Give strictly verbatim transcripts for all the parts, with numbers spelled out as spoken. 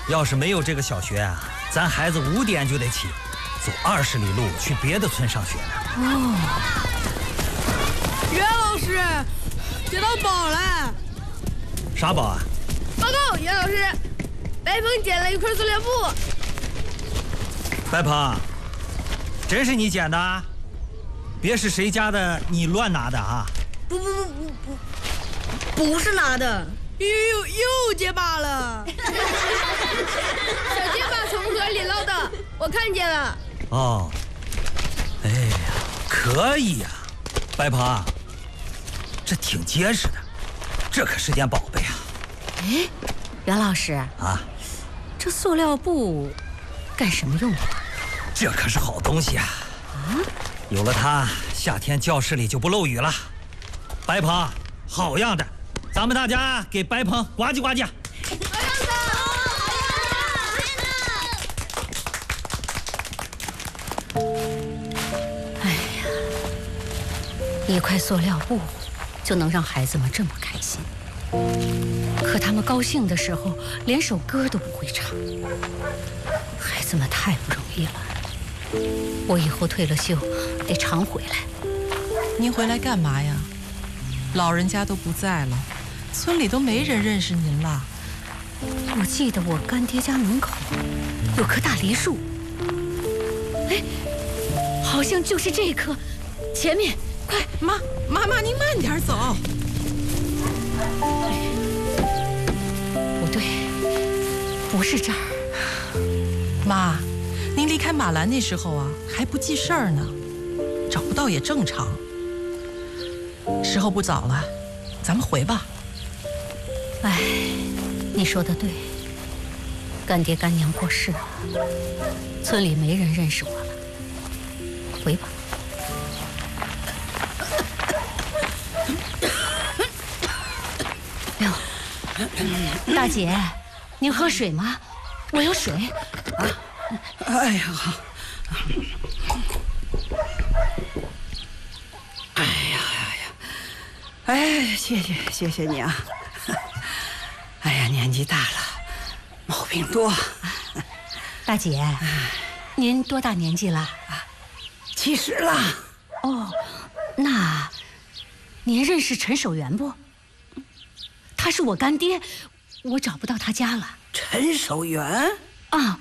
要是没有这个小学啊，咱孩子五点就得起，走二十里路去别的村上学呢。 哦， 袁老师，接到宝了。 啥宝啊？ 报告袁老师，白鹏捡了一块塑料布。 白鹏，真是你捡的？别是谁家的你乱拿的啊？ 不不不不不，不是拿的，又又又结巴了。小结巴从河里捞的，我看见了。 哦，哎呀，可以呀、啊，白鹏，这挺结实的，这可是件宝贝啊。 哎，袁老师啊， 这塑料布干什么用的？ 这可是好东西啊！啊，有了它，夏天教室里就不漏雨了。白鹏，好样的！咱们大家给白鹏呱唧呱唧。 好样的！ 哎呀，一块塑料布就能让孩子们这么开心，可他们高兴的时候连首歌都不会唱，孩子们太不容易了。我以后退了休得常回来。 您回来干嘛呀？老人家都不在了，村里都没人认识您了。 我记得我干爹家门口有棵大梨树，哎，好像就是这棵，前面，快， 妈，妈妈，您慢点走。 不对，不是这儿。 妈，您离开马兰那时候啊，还不记事儿呢，找不到也正常。时候不早了，咱们回吧。 哎，你说的对，干爹干娘过世了，村里没人认识我了，回吧。哟，大姐，您喝水吗？我有水。 啊，哎呀，好。哎呀哎呀，哎，谢谢谢谢你啊！哎呀，年纪大了，毛病多。 大姐，您多大年纪了？ 七十了。 哦，那您认识陈守元不？他是我干爹，我找不到他家了。 陈守元啊，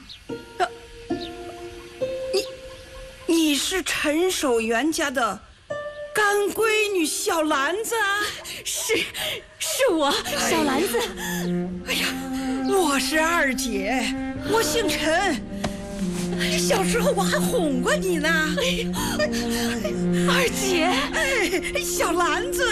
你你是陈守元家的干闺女小兰子啊？ 是，是我小兰子。 哎呀，我是二姐，我姓陈。小时候我还哄过你呢。 二姐， 哎，小兰子。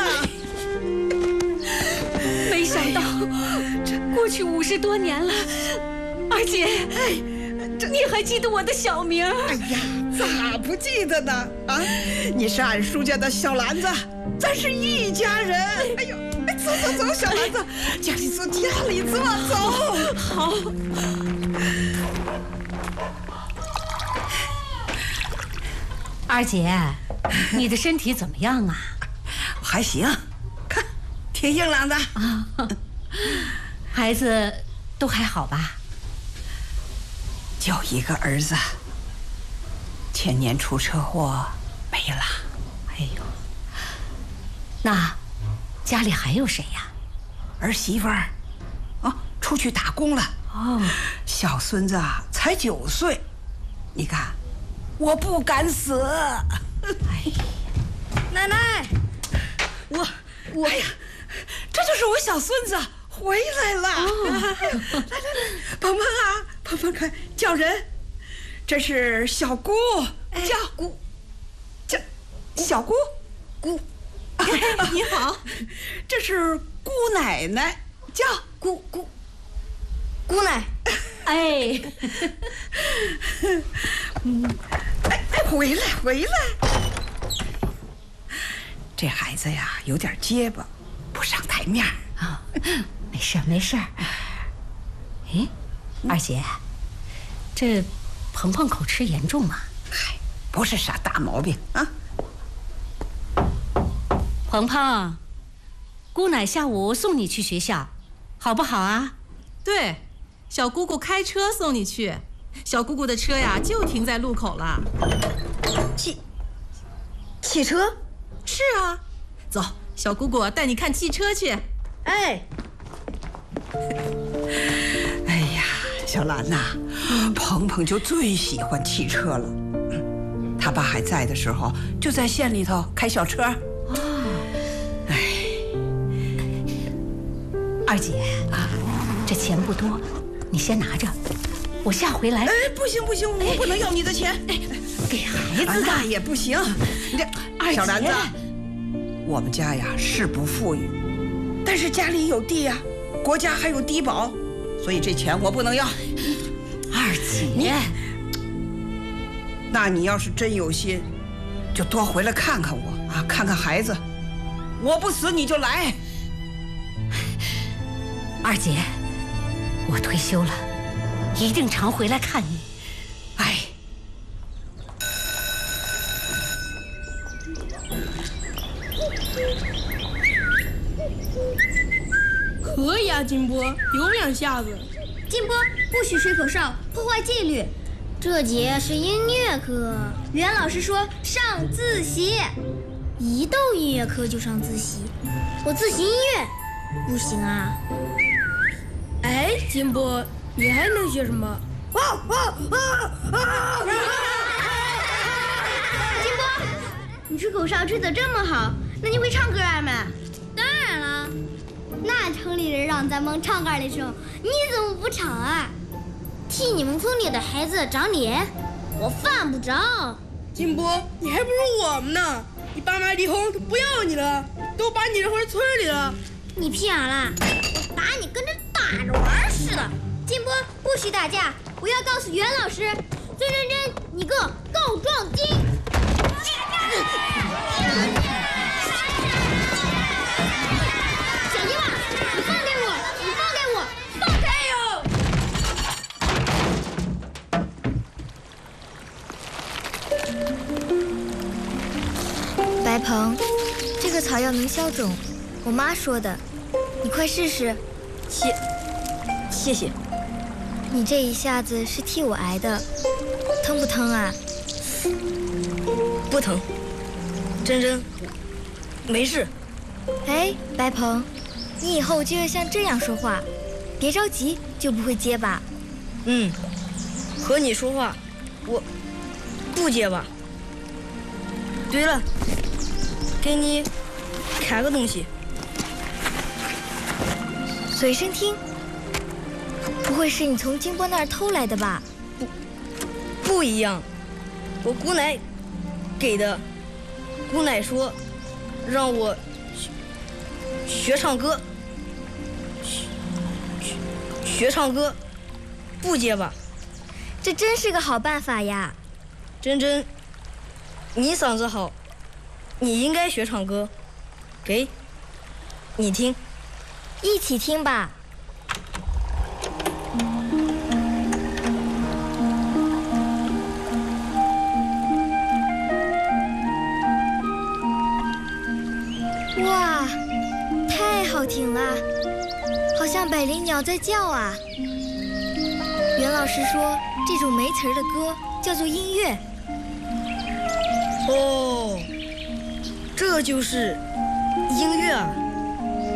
没想到，这过去五十多年了，二姐，哎，你还记得我的小名？ 哎呀，咋不记得呢？啊，你是俺叔家的小兰子，咱是一家人。哎呦，哎，走走走，小兰子，家里坐，家里坐，走。 好。二姐，你的身体怎么样啊？ 还行，看，挺硬朗的啊。孩子都还好吧？ 就一个儿子，前年出车祸没了。 哎呦，那家里还有谁呀？ 儿媳妇儿，啊，出去打工了。 哦， 小孙子啊，才九岁。你看，我不敢死。 哎呀， 奶奶， 我我，哎呀，这就是我小孙子回来了。哦、来来来，鹏鹏啊，鹏鹏快叫人，这是小姑，叫姑，叫小姑，姑。 你好， 这是姑奶奶，叫姑姑姑奶。 哎， 嗯，哎哎，回来回来。这孩子呀，有点结巴，不上台面啊。没事没事。哎，二姐，这鹏鹏口吃严重吗？ 嗨，不是啥大毛病啊。 鹏鹏，姑奶下午送你去学校，好不好啊？ 对， 小姑姑开车送你去。小姑姑的车呀，就停在路口了。 汽汽车？ 是啊，走，小姑姑带你看汽车去。 哎，哎呀，小兰呐、啊，鹏鹏就最喜欢汽车了。他爸还在的时候，就在县里头开小车。哎， 二姐啊，这钱不多，你先拿着，我下回来。 哎，不行不行，我不能要你的钱。 哎，给孩啊子的、 那也不行。你这二姐， 小兰子，我们家呀是不富裕，但是家里有地呀，国家还有低保，所以这钱我不能要。 二姐， 那你要是真有心，就多回来看看我啊，看看孩子。我不死你就来。 二姐，我退休了，一定常回来看你。 哎， 可以啊，金波，有两下子。 金波，不许吹口哨，破坏纪律。这节是音乐课，袁老师说上自习，一到音乐课就上自习。我自习音乐，不行啊。 哎，金波，你还能学什么？ 啊啊啊啊！ 金波，你吹口哨吹得这么好，那你会唱歌啊吗？当然了，那城里人让咱们唱歌的时候，你怎么不唱啊？替你们村里的孩子长脸，我犯不着。 金波，你还不如我们呢！你爸妈离婚都不要你了，都把你扔回村里了。 你屁眼了！我打你跟着打着玩似的。金波，不许打架！我要告诉袁老师，孙真真，你个告状精！小姨妈，你放开我！你放开我！放开哟！白鹏，这个草药能消肿，我妈说的，你快试试。 谢，谢谢。 你这一下子是替我挨的，疼不疼啊？ 不疼，真真，没事。 哎，白鹏，你以后就要像这样说话，别着急，就不会结巴。 嗯，和你说话，我不结巴。对了，给你看个东西。 随身听，不会是你从金波那儿偷来的吧？ 不，不一样，我姑奶给的。姑奶说，让我学学唱歌，学学学唱歌，不结巴。 这真是个好办法呀！ 真真，你嗓子好，你应该学唱歌。给，你听。 一起听吧。哇，太好听了，好像百灵鸟在叫啊。袁老师说，这种没词儿的歌叫做音乐。 哦，这就是音乐啊。